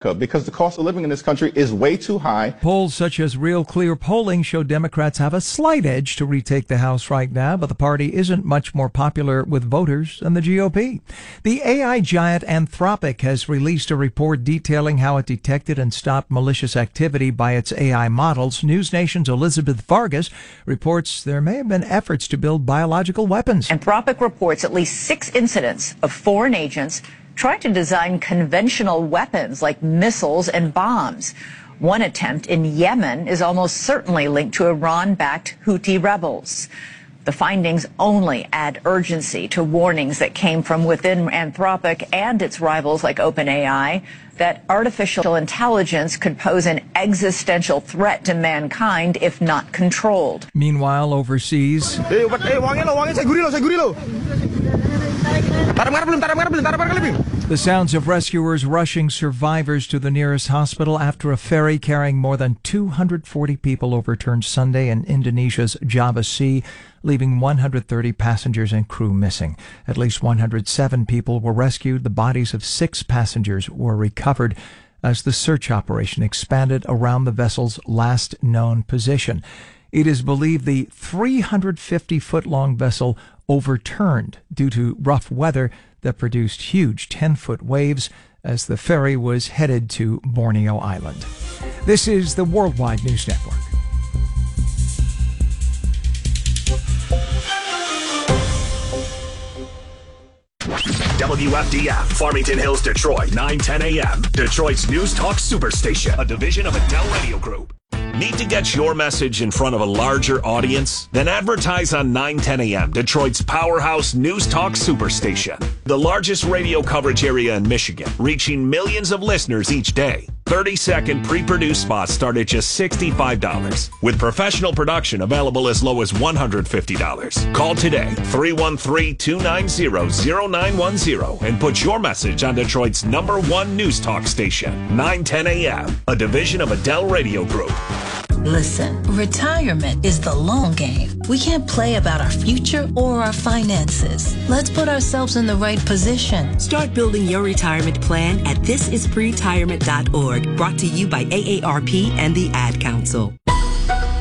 America because the cost of living in this country is way too high. Polls such as Real Clear Polling show Democrats have a slight edge to retake the House right now, but the party isn't much more popular with voters than the GOP. The AI giant Anthropic has released a report detailing how it detected and stopped malicious activity by its AI models. News Nation's Elizabeth Vargas reports there may have been efforts to build biological weapons. Anthropic reports at least 6 incidents of foreign agents trying to design conventional weapons like missiles and bombs. One attempt in Yemen is almost certainly linked to Iran-backed Houthi rebels. The findings only add urgency to warnings that came from within Anthropic and its rivals like OpenAI that artificial intelligence could pose an existential threat to mankind if not controlled. Meanwhile, overseas, the sounds of rescuers rushing survivors to the nearest hospital after a ferry carrying more than 240 people overturned Sunday in Indonesia's Java Sea, leaving 130 passengers and crew missing. At least 107 people were rescued. The bodies of 6 passengers were recovered as the search operation expanded around the vessel's last known position. It is believed the 350-foot-long vessel overturned due to rough weather that produced huge 10-foot waves as the ferry was headed to Borneo Island. This is the Worldwide News Network. WFDF, Farmington Hills, Detroit, 9:10 a.m. Detroit's News Talk Superstation, a division of Adele Radio Group. Need to get your message in front of a larger audience? Then advertise on 9:10 a.m., Detroit's powerhouse News Talk Superstation. The largest radio coverage area in Michigan, reaching millions of listeners each day. 30-second pre-produced spots start at just $65, with professional production available as low as $150. Call today, 313-290-0910, and put your message on Detroit's #1 News Talk station, 9:10 a.m., a division of Adele Radio Group. Listen, retirement is the long game. We can't play about our future or our finances. Let's put ourselves in the right position. Start building your retirement plan at thisispretirement.org. Brought to you by AARP and the Ad Council.